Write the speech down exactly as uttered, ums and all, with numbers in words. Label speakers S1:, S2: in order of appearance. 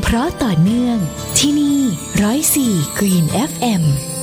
S1: เพราะต่อเนื่องที่นี่ร้อยสี่ Green เอฟ เอ็ม